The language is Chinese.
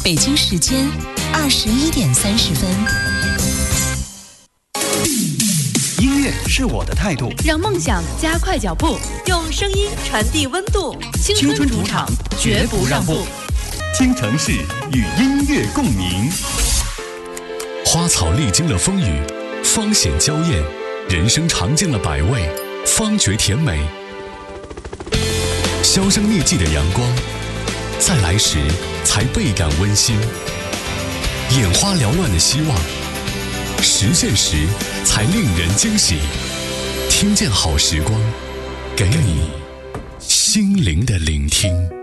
北京时间21:30。 音乐是我的态度， 让梦想加快脚步， 用声音传递温度。 青春主场绝不让步。 听城市与音乐共鸣。花草历经了风雨，芳显娇艳；人生尝尽了百味，方觉甜美。销声匿迹的阳光，在来时才倍感温馨；眼花缭乱的希望，实现时才令人惊喜。听见好时光，给你心灵的聆听。